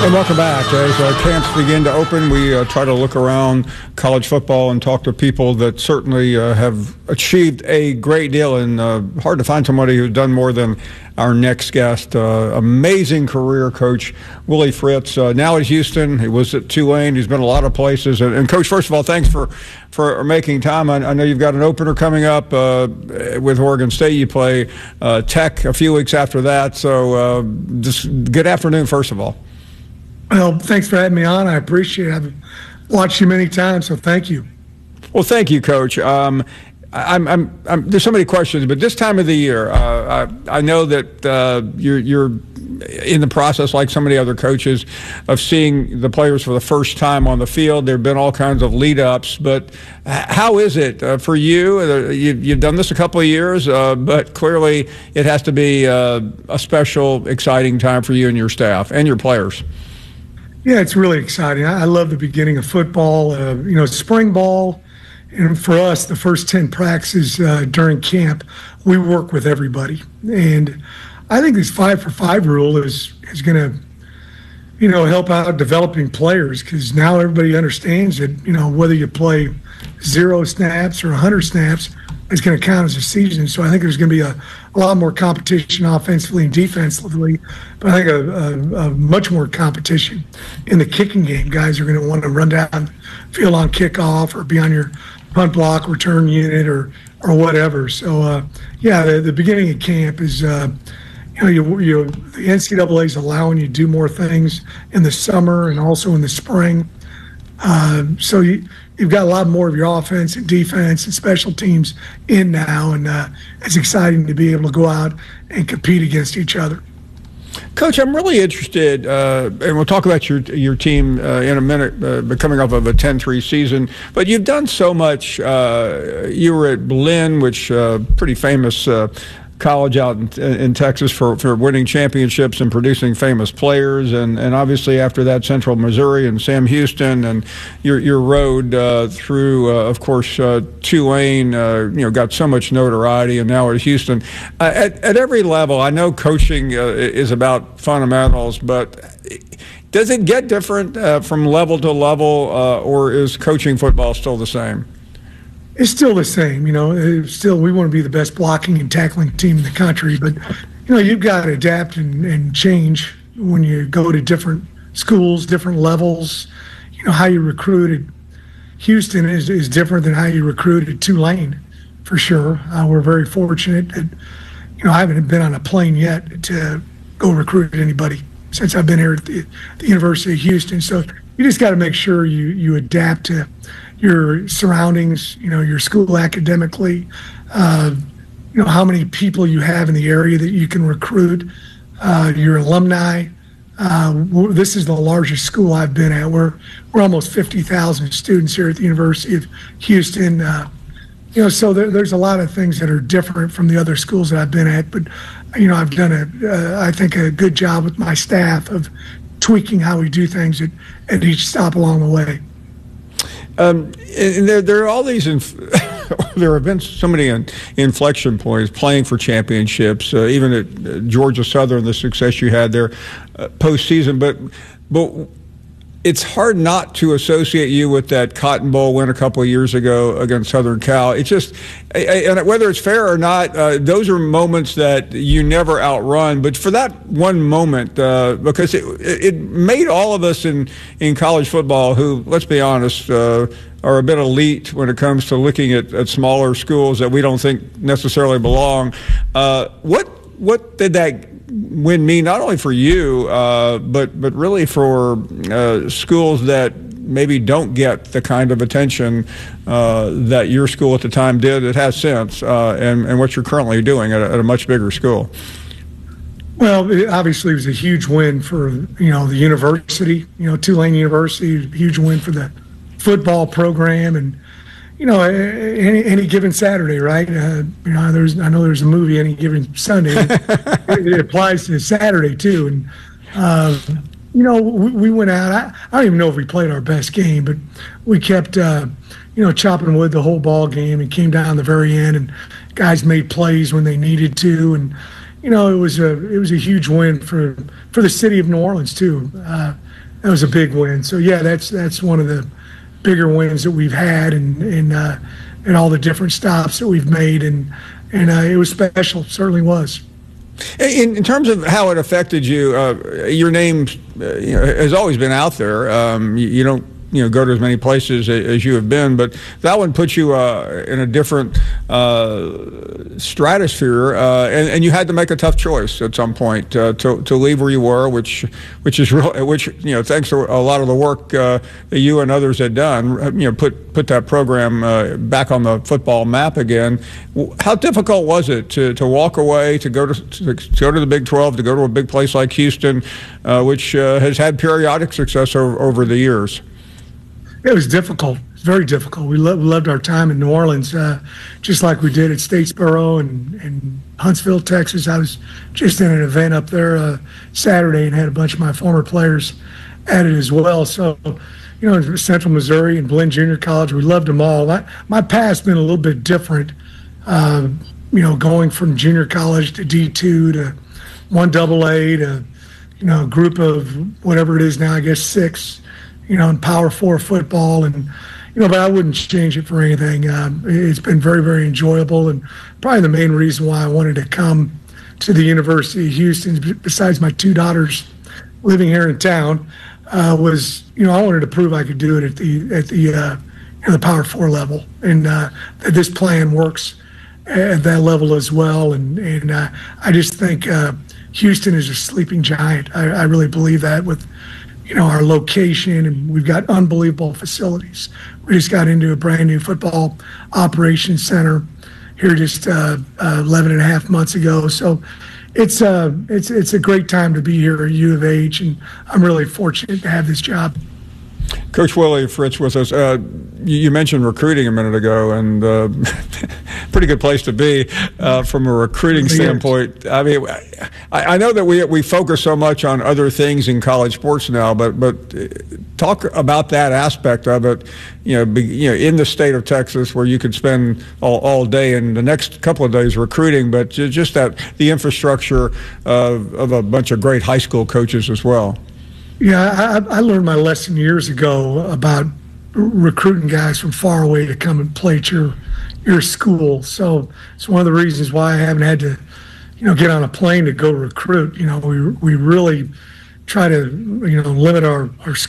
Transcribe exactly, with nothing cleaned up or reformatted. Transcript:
And welcome back. As uh, camps begin to open, we uh, try to look around college football and talk to people that certainly uh, have achieved a great deal, and uh, hard to find somebody who's done more than our next guest. Uh, amazing career, Coach Willie Fritz. Uh, now at Houston. He was at Tulane. He's been a lot of places. And, and Coach, first of all, thanks for, for making time. I, I know you've got an opener coming up uh, with Oregon State. You play uh, Tech a few weeks after that. So uh, just good afternoon, first of all. Well, thanks for having me on. I appreciate it. I've watched you many times, so thank you. Well, thank you, Coach. Um, I'm, I'm, I'm, there's so many questions, but this time of the year, uh, I, I know that uh, you're, you're in the process, like so many other coaches, of seeing the players for the first time on the field. There have been all kinds of lead-ups, but how is it uh, for you? Uh, you? You've done this a couple of years, uh, but clearly it has to be uh, a special, exciting time for you and your staff and your players. Yeah, it's really exciting. I love the beginning of football, uh, you know, spring ball. And for us, the first ten practices uh, during camp, we work with everybody. And I think this five for five rule is, is going to, you know, help out developing players, because now everybody understands that, you know, whether you play zero snaps or one hundred snaps, it's going to count as a season. So I think there's going to be a, a lot more competition offensively and defensively, but I think a, a, a much more competition in the kicking game. Guys are going to want to run down field on kickoff or be on your punt block return unit or or whatever. So, uh, yeah, the, the beginning of camp is, uh, you know, you, you, the N C double A is allowing you to do more things in the summer and also in the spring. Uh, so you, you've got a lot more of your offense and defense and special teams in now, and uh, it's exciting to be able to go out and compete against each other. Coach, I'm really interested, uh, and we'll talk about your your team uh, in a minute, uh, coming off of a ten three season, but you've done so much. Uh, you were at Lynn, which uh, pretty famous uh, college out in, in Texas for, for winning championships and producing famous players, and, and obviously after that Central Missouri and Sam Houston, and your your road uh, through, uh, of course, uh, Tulane, uh, you know, got so much notoriety, and now at Houston. Uh, at, at every level, I know coaching uh, is about fundamentals, but does it get different uh, from level to level, uh, or is coaching football still the same? It's still the same, you know. It's still, we want to be the best blocking and tackling team in the country, but you know, you've got to adapt and, and change when you go to different schools, different levels. You know, how you recruited Houston is, is different than how you recruited Tulane, for sure. Uh, we're very fortunate that, you know, I haven't been on a plane yet to go recruit anybody since I've been here at the, the University of Houston. So you just got to make sure you you adapt to your surroundings, you know, your school academically, uh, you know, how many people you have in the area that you can recruit, uh, your alumni. Uh, this is the largest school I've been at. We're, we're almost fifty thousand students here at the University of Houston. Uh, you know, so there, there's a lot of things that are different from the other schools that I've been at, but, you know, I've done, a, uh, I think, a good job with my staff of tweaking how we do things at, at each stop along the way. Um, and there, there are all these, inf- there have been so many in, inflection points, playing for championships, uh, even at uh, Georgia Southern, the success you had there uh, postseason. But, but it's hard not to associate you with that Cotton Bowl win a couple of years ago against Southern Cal. It's just, and whether it's fair or not, uh, those are moments that you never outrun. But for that one moment, uh, because it, it made all of us in, in college football who, let's be honest, uh, are a bit elite when it comes to looking at, at smaller schools that we don't think necessarily belong. Uh, what what did that win mean, not only for you, uh, but but really for uh, schools that maybe don't get the kind of attention uh, that your school at the time did, it has since, uh, and, and what you're currently doing at a, at a much bigger school? Well, it obviously was a huge win for, you know, the university, you know, Tulane University, huge win for the football program, and, you know, any, any given Saturday, right? Uh, you know, there's, I know there's a movie, Any Given Sunday. it, it applies to Saturday too. And, uh, you know, we, we went out. I, I don't even know if we played our best game, but we kept, uh, you know, chopping wood the whole ball game and came down the very end, and guys made plays when they needed to. And, you know, it was a it was a huge win for for the city of New Orleans too. Uh, that was a big win. So yeah, that's that's one of the bigger wins that we've had, and and uh, and all the different stops that we've made, and and uh, it was special. Certainly was. In, in terms of how it affected you, uh, your name uh, you know, has always been out there. Um, you, you don't you know go to as many places as you have been, but that one puts you uh, in a different uh, stratosphere, uh, and, and you had to make a tough choice at some point uh, to to leave where you were, which which is real, which you know thanks to a lot of the work uh, that you and others had done, you know put put that program uh, back on the football map again. How difficult was it to to walk away, to go to, to go to the Big twelve, to go to a big place like Houston, uh, which uh, has had periodic success over, over the years? It was difficult. It was very difficult. We lo- loved our time in New Orleans, uh, just like we did at Statesboro and, and Huntsville, Texas. I was just in an event up there uh, Saturday and had a bunch of my former players at it as well. So, you know, Central Missouri and Blinn Junior College, we loved them all. My, my past's been a little bit different, uh, you know, going from junior college to D two to one double A to, you know, a group of whatever it is now, I guess six, you know, in Power Four football, and you know, but I wouldn't change it for anything. Um, it's been very, very enjoyable, and probably the main reason why I wanted to come to the University of Houston, besides my two daughters living here in town, uh, was you know I wanted to prove I could do it at the at the uh, you know, the Power Four level, and uh, that this plan works at that level as well. And and uh, I just think uh, Houston is a sleeping giant. I, I really believe that with. You know, our location, and we've got unbelievable facilities. We just got into a brand new football operations center here just uh, uh, eleven and a half months ago. So it's, uh, it's, it's a great time to be here at U of H, and I'm really fortunate to have this job. Coach Willie Fritz with us. Uh, you mentioned recruiting a minute ago, and uh, pretty good place to be uh, from a recruiting standpoint. I mean, I, I know that we we focus so much on other things in college sports now, but but talk about that aspect of it. You know, be, you know, in the state of Texas, where you could spend all, all day and the next couple of days recruiting, but just that the infrastructure of, of a bunch of great high school coaches as well. Yeah, I, I learned my lesson years ago about recruiting guys from far away to come and play at your your school. So it's one of the reasons why I haven't had to, you know, get on a plane to go recruit. You know, we we really try to, you know, limit our, our